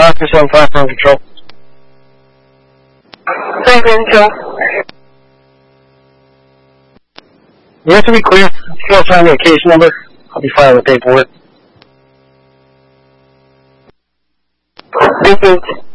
Oscar 75 on control. 3 control. You have to be clear. If you want to find me a case number, I'll be filing the paperwork. Thank you.